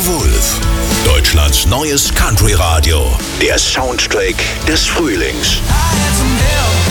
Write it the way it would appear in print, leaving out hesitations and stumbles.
Wolf. Deutschlands neues Country-Radio. Der Soundtrack des Frühlings. I had some help.